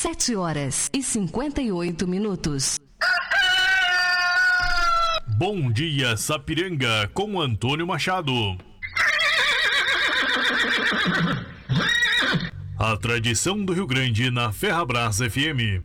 7h58. Bom dia, Sapiranga, com Antônio Machado. A tradição do Rio Grande na Ferrabras FM.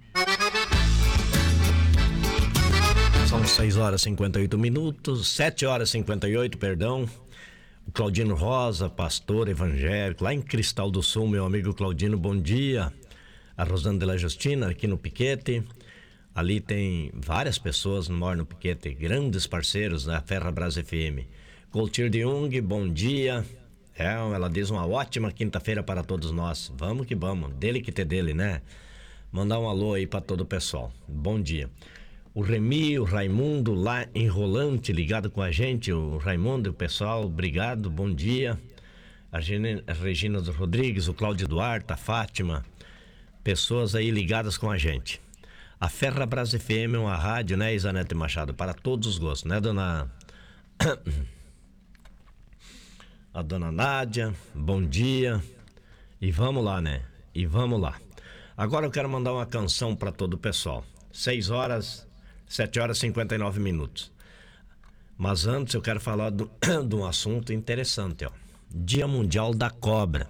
São 6h58, 7h58, perdão. O Claudino Rosa, pastor evangélico, lá em Cristal do Sul, meu amigo Claudino, bom dia. A Rosângela Justina, aqui no Piquete. Ali tem várias pessoas que moram no Piquete, grandes parceiros da Ferrabras FM. Coltir de Jung, bom dia. Ela diz uma ótima quinta-feira para todos nós. Vamos que vamos, dele que ter dele, né? Mandar um alô aí para todo o pessoal. Bom dia. O Remi, o Raimundo lá em Rolante, ligado com a gente. O Raimundo, o pessoal, obrigado, bom dia. A Regina Rodrigues, o Cláudio Duarte, a Fátima. Pessoas aí ligadas com a gente. A Ferrabras FM é uma rádio, né, Isanete Machado? Para todos os gostos, né, dona... A dona Nádia, bom dia. E vamos lá, né? E vamos lá. Agora eu quero mandar uma canção para todo o pessoal. 7h59. Mas antes eu quero falar de um assunto interessante, ó. Dia Mundial da Cobra,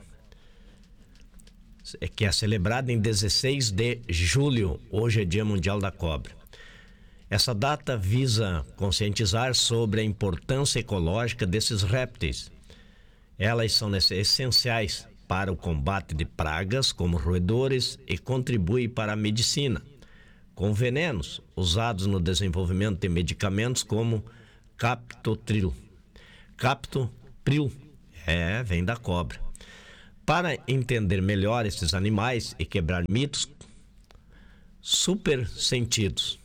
que é celebrado em 16 de julho. Hoje é Dia Mundial da Cobra. Essa data visa conscientizar sobre a importância ecológica desses répteis. Elas são essenciais para o combate de pragas como roedores e contribuem para a medicina, com venenos usados no desenvolvimento de medicamentos como captopril. Captopril, vem da cobra. Para entender melhor esses animais e quebrar mitos, super sentidos.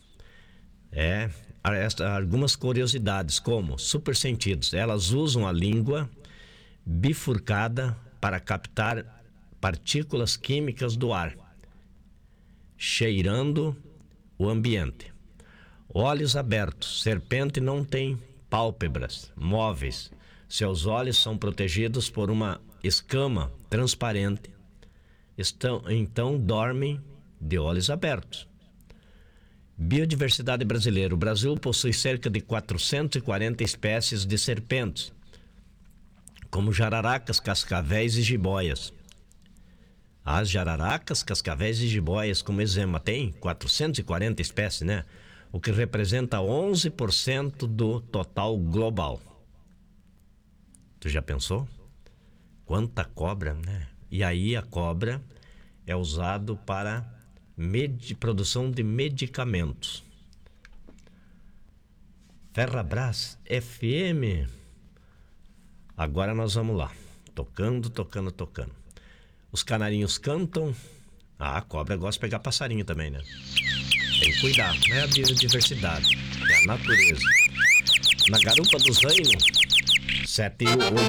Algumas curiosidades como super sentidos. Elas usam a língua bifurcada para captar partículas químicas do ar, cheirando o ambiente. Olhos abertos. Serpente não tem pálpebras móveis. Seus olhos são protegidos por uma escama transparente. Então dormem de olhos abertos. Biodiversidade brasileira. O Brasil possui cerca de 440 espécies de serpentes, como jararacas, cascavéis e jiboias. As jararacas, cascavéis e jiboias, como exemplo, tem 440 espécies, né? O que representa 11% do total global. Tu já pensou? Quanta cobra, né? E aí a cobra é usado para produção de medicamentos. Ferrabras FM. Agora nós vamos lá. Tocando. Os canarinhos cantam. A cobra gosta de pegar passarinho também, né? Tem que cuidar, né? A biodiversidade, é a natureza. Na Garupa dos Reinos, 7h58.